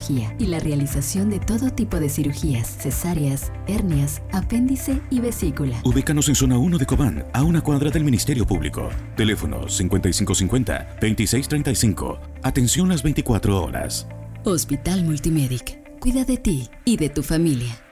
ginecología y la realización de todo tipo de cirugías, cesáreas, hernias, apéndice y vesícula. Ubícanos en zona 1 de Cobán, a una cuadra del Ministerio Público. Teléfono 5550-2635. Atención las 24 horas. Hospital Multimedic. Cuida de ti y de tu familia.